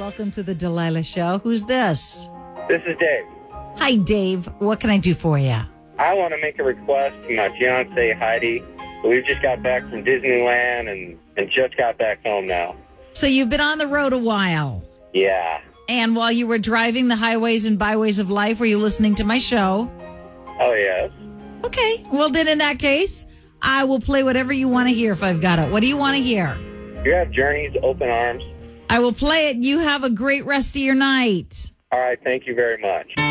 welcome to the Delilah Show. Who's this? This is Dave. Hi, Dave. What can I do for you? I want to make a request to my fiancée, Heidi. We've just got back from Disneyland and just got back home now. So you've been on the road a while. Yeah. And while you were driving the highways and byways of life, were you listening to my show? Oh, yes. Okay. Well, then in that case, I will play whatever you want to hear if I've got it. What do you want to hear? You have Journey's Open Arms? I will play it. You have a great rest of your night. All right. Thank you very much.